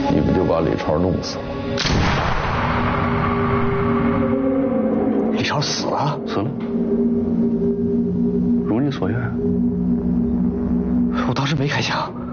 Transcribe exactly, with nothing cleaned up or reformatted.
你们就把李超弄死了。 李超死了？ 死了，如你所愿。 我当时没开枪。